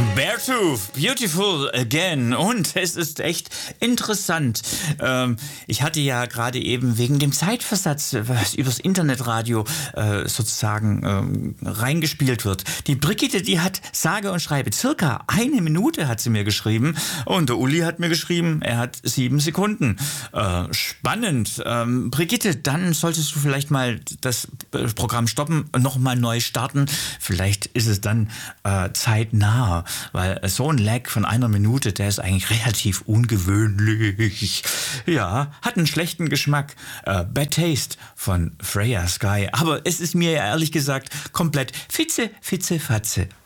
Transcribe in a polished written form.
Beartooth, Beautiful Again. Und es ist echt interessant. Ich hatte ja gerade eben wegen dem Zeitversatz, was übers Internetradio sozusagen reingespielt wird. Die Brigitte, die hat sage und schreibe circa 1 Minute hat sie mir geschrieben. Und der Uli hat mir geschrieben, er hat 7 Sekunden. Spannend. Brigitte, dann solltest du vielleicht mal das Programm stoppen und nochmal neu starten. Vielleicht ist es dann zeitnah, weil so ein Lag von 1 Minute, der ist eigentlich relativ ungewöhnlich. Ja, hat einen schlechten Geschmack. Bad Taste von Freya Sky. Aber es ist mir ehrlich gesagt komplett Fitze, Fatze.